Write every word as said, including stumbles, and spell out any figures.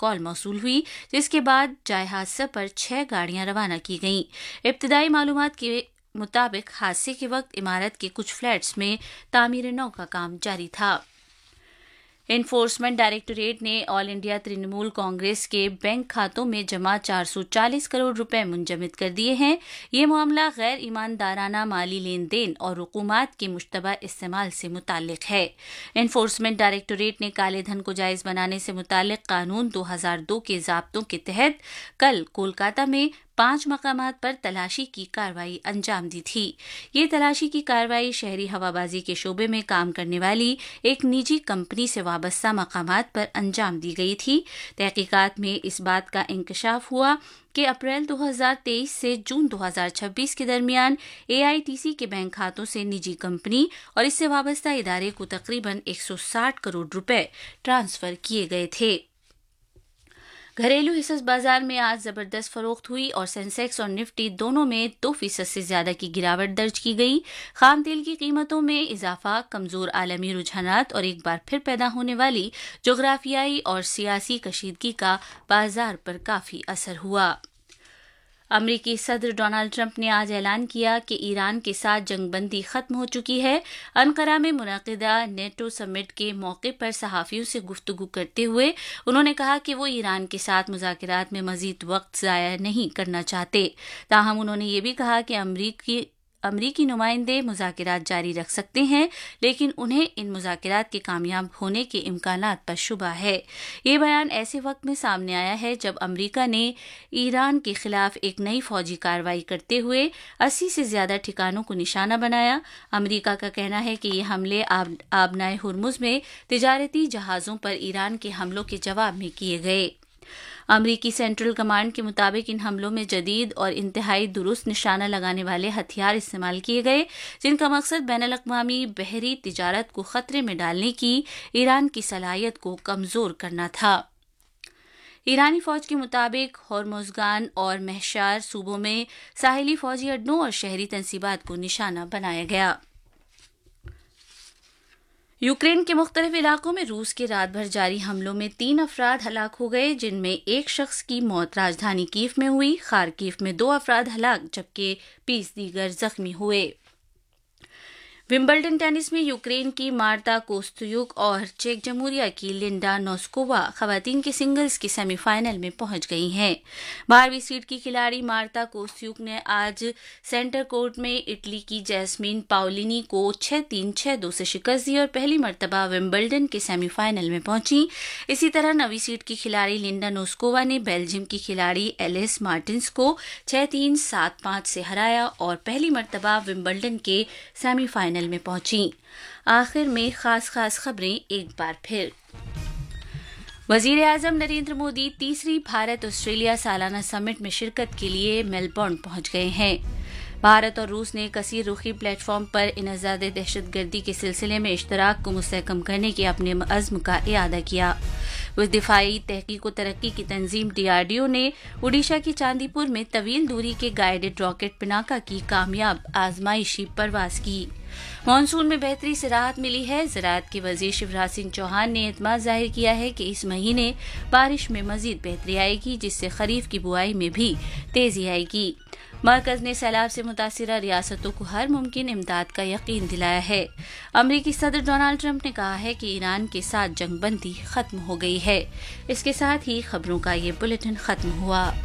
کال موصول ہوئی، جس کے بعد جائے حادثہ پر چھ گاڑیاں روانہ کی گئیں۔ ابتدائی معلومات کے مطابق حادثے کے وقت عمارت کے کچھ فلیٹس میں تعمیر نو کا کام جاری تھا۔ انفورسمنٹ ڈائریکٹوریٹ نے آل انڈیا ترنمول کانگریس کے بینک کھاتوں میں جمع چار سو چالیس کروڑ روپے منجمد کر دیے ہیں۔ یہ معاملہ غیر ایماندارانہ مالی لین دین اور رقومات کے مشتبہ استعمال سے متعلق ہے۔ انفورسمنٹ ڈائریکٹوریٹ نے کالے دھن کو جائز بنانے سے متعلق قانون دو ہزار دو کے ضابطوں کے تحت کل کولکاتہ میں پانچ مقامات پر تلاشی کی کارروائی انجام دی تھی۔ یہ تلاشی کی کارروائی شہری ہوابازی کے شعبے میں کام کرنے والی ایک نجی کمپنی سے وابستہ مقامات پر انجام دی گئی تھی۔ تحقیقات میں اس بات کا انکشاف ہوا کہ اپریل دو ہزار تیئیس سے جون دو ہزار چھبیس کے درمیان اے آئی ٹی سی کے بینک کھاتوں سے نجی کمپنی اور اس سے وابستہ ادارے کو تقریباً ایک سو ساٹھ کروڑ روپے ٹرانسفر کیے گئے تھے۔ گھریلو حصص بازار میں آج زبردست فروخت ہوئی اور سینسیکس اور نفٹی دونوں میں دو فیصد سے زیادہ کی گراوٹ درج کی گئی۔ خام تیل کی قیمتوں میں اضافہ، کمزور عالمی رجحانات اور ایک بار پھر پیدا ہونے والی جغرافیائی اور سیاسی کشیدگی کا بازار پر کافی اثر ہوا۔ امریکی صدر ڈونلڈ ٹرمپ نے آج اعلان کیا کہ ایران کے ساتھ جنگ بندی ختم ہو چکی ہے۔ انقرہ میں منعقدہ نیٹو سمٹ کے موقع پر صحافیوں سے گفتگو کرتے ہوئے انہوں نے کہا کہ وہ ایران کے ساتھ مذاکرات میں مزید وقت ضائع نہیں کرنا چاہتے۔ تاہم انہوں نے یہ بھی کہا کہ امریکی امریکی نمائندے مذاکرات جاری رکھ سکتے ہیں، لیکن انہیں ان مذاکرات کے کامیاب ہونے کے امکانات پر شبہ ہے۔ یہ بیان ایسے وقت میں سامنے آیا ہے جب امریکہ نے ایران کے خلاف ایک نئی فوجی کارروائی کرتے ہوئے اسی سے زیادہ ٹھکانوں کو نشانہ بنایا۔ امریکہ کا کہنا ہے کہ یہ حملے آب آبنائے ہرمز میں تجارتی جہازوں پر ایران کے حملوں کے جواب میں کیے گئے۔ امریکی سینٹرل کمانڈ کے مطابق ان حملوں میں جدید اور انتہائی درست نشانہ لگانے والے ہتھیار استعمال کیے گئے، جن کا مقصد بین الاقوامی بحری تجارت کو خطرے میں ڈالنے کی ایران کی صلاحیت کو کمزور کرنا تھا۔ ایرانی فوج کے مطابق ہورمزگان اور مہشار صوبوں میں ساحلی فوجی اڈوں اور شہری تنصیبات کو نشانہ بنایا گیا۔ یوکرین کے مختلف علاقوں میں روس کے رات بھر جاری حملوں میں تین افراد ہلاک ہو گئے، جن میں ایک شخص کی موت راجدھانی کیف میں ہوئی۔ خارکیف میں دو افراد ہلاک جبکہ بیس دیگر زخمی ہوئے۔ ومبلڈن ٹینس میں یوکرین کی مارتا کوستیوک اور چیک جمہوریہ کی لنڈا نوسکووا خواتین کے سنگلز کے سیمی فائنل میں پہنچ گئی ہیں۔ بارہویں سیڈ کی کھلاڑی مارتا کوستیوک نے آج سینٹر کورٹ میں اٹلی کی جیسمین پاولینی کو چھ تین چھ دو سے شکست دی اور پہلی مرتبہ ومبلڈن کے سیمی فائنل میں پہنچی۔ اسی طرح نویں سیڈ کی کھلاڑی لنڈا نوسکووا نے بیلجیم کی کھلاڑی ایلس مارٹنس کو چھ تین سات پانچ سے ہرایا اور پہلی مرتبہ ومبلڈن کے سیمی فائنل میں پہنچی۔ آخر میں خاص خاص خبریں ایک بار پھر۔ وزیر اعظم نریندر مودی تیسری بھارت آسٹریلیا سالانہ سمٹ میں شرکت کے لیے میلبورن پہنچ گئے ہیں۔ بھارت اور روس نے کثیر رخی پلیٹ فارم پر انسداد دہشت گردی کے سلسلے میں اشتراک کو مستحکم کرنے کے اپنے عزم کا اعادہ کیا۔ دفاعی تحقیق و ترقی کی تنظیم ڈی آر ڈی او نے اڈیشہ کے چاندی پور میں طویل دوری کے گائیڈڈ راکٹ پناکا کی کامیاب آزمائشی پرواز کی۔ مانسون میں بہتری سے راحت ملی ہے۔ زراعت کے وزیر شیوراج سنگھ چوہان نے اعتماد ظاہر کیا ہے کہ اس مہینے بارش میں مزید بہتری آئے گی، جس سے خریف کی بوائی میں بھی تیزی آئے گی۔ مرکز نے سیلاب سے متاثرہ ریاستوں کو ہر ممکن امداد کا یقین دلایا ہے۔ امریکی صدر ڈونلڈ ٹرمپ نے کہا ہے کہ ایران کے ساتھ جنگ بندی ختم ہو گئی ہے۔ اس کے ساتھ ہی خبروں کا یہ بلیٹن ختم ہوا۔